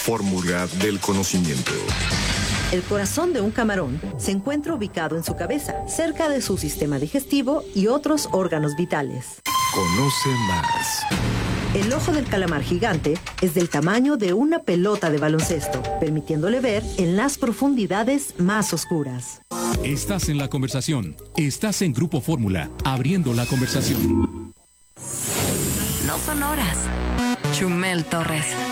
fórmula del conocimiento. El corazón de un camarón se encuentra ubicado en su cabeza, cerca de su sistema digestivo y otros órganos vitales. Conoce más. El ojo del calamar gigante es del tamaño de una pelota de baloncesto, permitiéndole ver en las profundidades más oscuras. Estás en la conversación. Estás en Grupo Fórmula, abriendo la conversación. No son horas. Chumel Torres.